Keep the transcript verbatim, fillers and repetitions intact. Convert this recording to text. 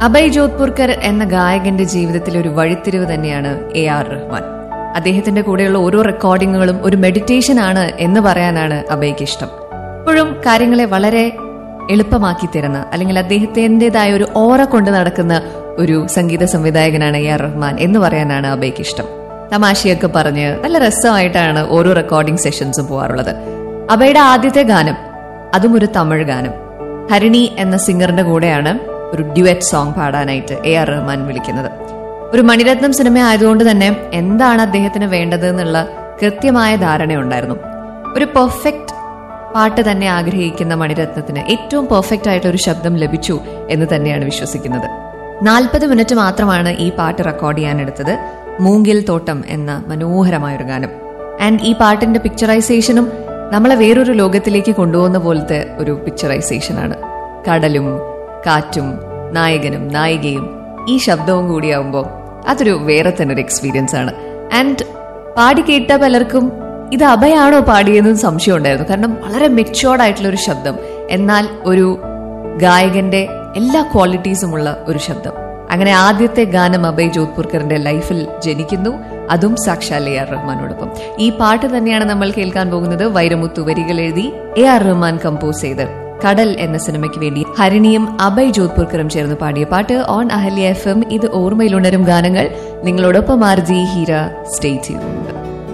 അഭയ് ജോധ്പുർക്കർ എന്ന ഗായകന്റെ ജീവിതത്തിലെ ഒരു വഴിത്തിരിവ് തന്നെയാണ് എ ആർ റഹ്മാൻ. അദ്ദേഹത്തിന്റെ കൂടെയുള്ള ഓരോ റെക്കോർഡിങ്ങുകളും ഒരു മെഡിറ്റേഷൻ ആണ് എന്ന് പറയാനാണ് അഭയ്ക്ക് ഇഷ്ടം. ഇപ്പോഴും കാര്യങ്ങളെ വളരെ എളുപ്പമാക്കി തരുന്ന, അല്ലെങ്കിൽ അദ്ദേഹത്തിന്റേതായ ഒരു ഓറ കൊണ്ട് നടക്കുന്ന ഒരു സംഗീത സംവിധായകനാണ് എ ആർ റഹ്മാൻ എന്ന് പറയാനാണ് അഭയ്ക്ക് ഇഷ്ടം. തമാശയൊക്കെ പറഞ്ഞ് നല്ല രസമായിട്ടാണ് ഓരോ റെക്കോർഡിംഗ് സെഷൻസും പോകാറുള്ളത്. അഭയുടെ ആദ്യത്തെ ഗാനം, അതും ഒരു തമിഴ് ഗാനം, ഹരിണി എന്ന സിംഗറിന്റെ കൂടെയാണ് ഒരു ഡ്യുവറ്റ് സോങ് പാടാനായിട്ട് എ ആർ റഹ്മാൻ വിളിക്കുന്നത്. ഒരു മണിരത്നം സിനിമ ആയതുകൊണ്ട് തന്നെ എന്താണ് അദ്ദേഹത്തിന് വേണ്ടത് എന്നുള്ള കൃത്യമായ ധാരണയുണ്ടായിരുന്നു. ഒരു പെർഫെക്റ്റ് പാട്ട് തന്നെ ആഗ്രഹിക്കുന്ന മണിരത്നത്തിന് ഏറ്റവും പെർഫെക്റ്റ് ആയിട്ട് ഒരു ശബ്ദം ലഭിച്ചു എന്ന് തന്നെയാണ് വിശ്വസിക്കുന്നത്. നാൽപ്പത് മിനിറ്റ് മാത്രമാണ് ഈ പാട്ട് റെക്കോർഡ് ചെയ്യാനെടുത്തത്. മൂങ്കിൽ തോട്ടം എന്ന മനോഹരമായൊരു ഗാനം. ആൻഡ് ഈ പാട്ടിന്റെ പിക്ചറൈസേഷനും നമ്മളെ വേറൊരു ലോകത്തിലേക്ക് കൊണ്ടുപോകുന്ന പോലത്തെ ഒരു പിക്ചറൈസേഷൻ ആണ്. കടലും കാറ്റും നായകനും നായികയും ഈ ശബ്ദവും കൂടിയാവുമ്പോൾ അതൊരു വേറെ തന്നെ ഒരു എക്സ്പീരിയൻസ് ആണ്. ആൻഡ് പാടി കേട്ട പലർക്കും ഇത് അഭയാണോ പാടിയതെന്ന് സംശയം ഉണ്ടായിരുന്നു. കാരണം വളരെ മെച്യൂർഡ് ആയിട്ടുള്ള ഒരു ശബ്ദം, എന്നാൽ ഒരു ഗായകന്റെ എല്ലാ ക്വാളിറ്റീസുമുള്ള ഒരു ശബ്ദം. അങ്ങനെ ആദ്യത്തെ ഗാനം അഭയ് ജോധ്പുർക്കറിന്റെ ലൈഫിൽ ജനിക്കുന്നു, അതും സാക്ഷാൽ എ ആർ റഹ്മാനോടൊപ്പം. ഈ പാട്ട് തന്നെയാണ് നമ്മൾ കേൾക്കാൻ പോകുന്നത്. വൈരമുത്തു വരികൾ എഴുതി എ ആർ റഹ്മാൻ കമ്പോസ് ചെയ്ത് കടൽ എന്ന സിനിമയ്ക്ക് വേണ്ടി ഹരിണിയും അഭയ് ജോധ്പുർക്കറും ചേർന്ന് പാടിയ പാട്ട് ഓൺ അഹല്യ എഫ് എം. ഇത് ഓർമ്മയിലുണരും ഗാനങ്ങൾ. നിങ്ങളോടൊപ്പം ആർ ജി ഹീര സ്റ്റേ ചെയ്യുന്നുണ്ട്.